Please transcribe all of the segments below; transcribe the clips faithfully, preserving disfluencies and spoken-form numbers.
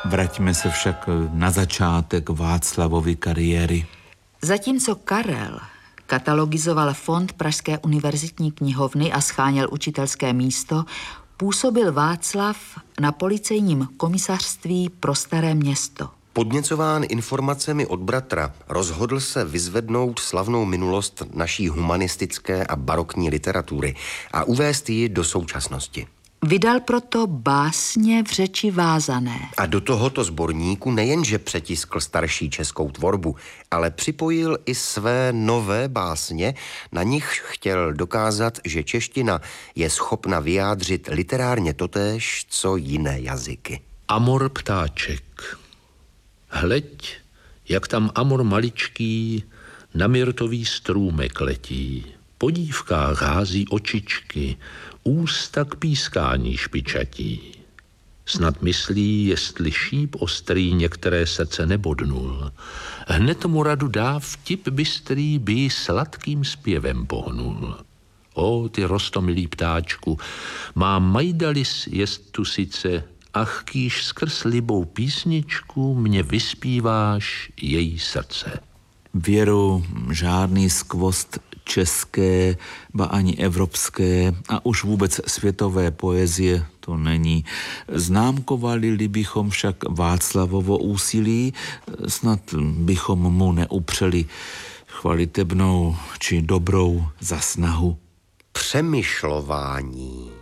Vraťme se však na začátek Václavovy kariéry. Zatímco Karel katalogizoval fond Pražské univerzitní knihovny a scháněl učitelské místo, působil Václav na policejním komisařství pro Staré Město. Podněcován informacemi od bratra, rozhodl se vyzvednout slavnou minulost naší humanistické a barokní literatury a uvést ji do současnosti. Vydal proto básně v řeči vázané. A do tohoto sborníku nejenže přetiskl starší českou tvorbu, ale připojil i své nové básně, na nich chtěl dokázat, že čeština je schopna vyjádřit literárně totéž, co jiné jazyky. Amor ptáček. Hleď, jak tam amor maličký na myrtový strůmek letí. Po dívkách hází očičky, ústa k pískání špičatí. Snad myslí, jestli šíp ostrý některé srdce nebodnul. Hned mu radu dá, vtip bystrý by sladkým zpěvem pohnul. O, ty rostomilý ptáčku, má majdalis jest tu sice, ach, kýž skrz libou písničku mě vyspíváš její srdce. Věru, žádný skvost české, ba ani evropské a už vůbec světové poezie to není. Známkovali bychom však Václavovo úsilí, snad bychom mu neupřeli chvalitebnou či dobrou zasnahu. Přemýšlování.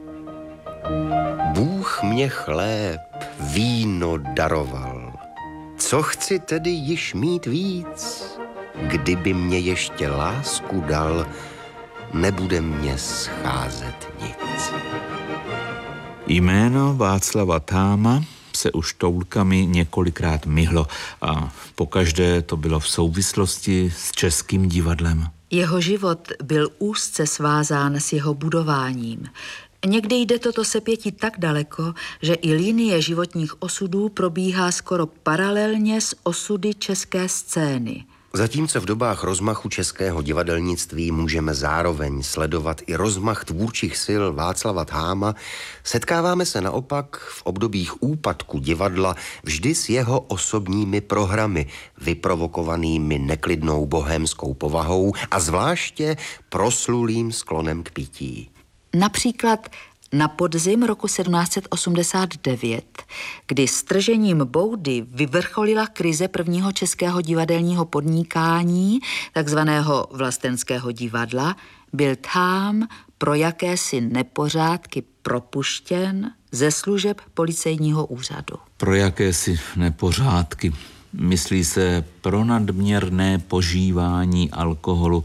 Bůh mě chléb, víno daroval. Co chci tedy již mít víc? Kdyby mě ještě lásku dal, nebude mě scházet nic. Jméno Václava Tháma se už toulkami několikrát myhlo a pokaždé to bylo v souvislosti s českým divadlem. Jeho život byl úzce svázán s jeho budováním. Někdy jde toto sepětí tak daleko, že i linie životních osudů probíhá skoro paralelně s osudy české scény. Zatímco v dobách rozmachu českého divadelnictví můžeme zároveň sledovat i rozmach tvůrčích sil Václava Tháma, setkáváme se naopak v obdobích úpadku divadla vždy s jeho osobními programy, vyprovokovanými neklidnou bohémskou povahou a zvláště proslulým sklonem k pití. Například na podzim roku sedmnáct set osmdesát devět, kdy stržením boudy vyvrcholila krize prvního českého divadelního podnikání, takzvaného vlastenského divadla, byl Thám pro jakési nepořádky propuštěn ze služeb policejního úřadu. Pro jakési nepořádky. Myslí se pro nadměrné požívání alkoholu.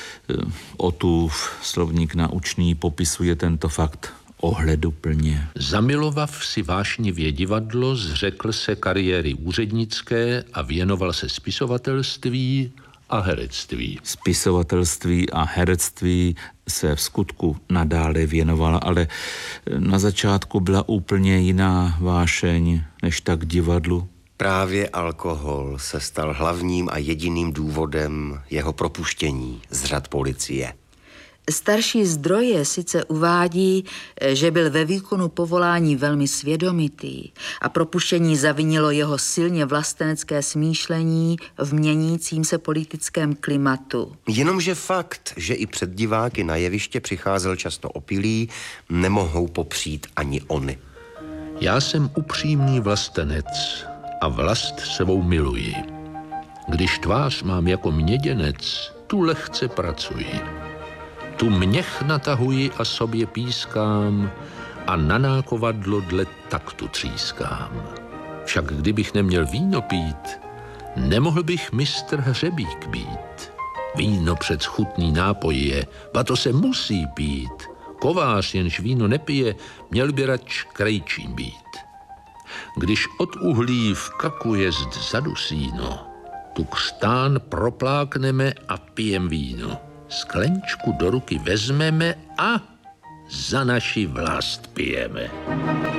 Otův slovník naučný popisuje tento fakt ohleduplně. Zamilovav si vášnivě divadlo, zřekl se kariéry úřednické a věnoval se spisovatelství a herectví. Spisovatelství a herectví se v skutku nadále věnoval, ale na začátku byla úplně jiná vášeň než tak divadlu. Právě alkohol se stal hlavním a jediným důvodem jeho propuštění z řad policie. Starší zdroje sice uvádí, že byl ve výkonu povolání velmi svědomitý a propuštění zavinilo jeho silně vlastenecké smýšlení v měnícím se politickém klimatu. Jenomže fakt, že i před diváky na jeviště přicházel často opilý, nemohou popřít ani oni. Já jsem upřímný vlastenec a vlast sebou miluji. Když tvář mám jako měděnec, tu lehce pracuji. Tu měch natahuji a sobě pískám a na nákovadlo dle taktu třískám. Však kdybych neměl víno pít, nemohl bych mistr hřebík být. Víno přec chutný nápoj je, ba to se musí pít. Kovář, jenž víno nepije, měl by rač krejčím být. Když od uhlí v kaku jest zadusíno, tu křtán proplákneme a pijem víno. Sklenčku do ruky vezmeme a za naši vlast pijeme.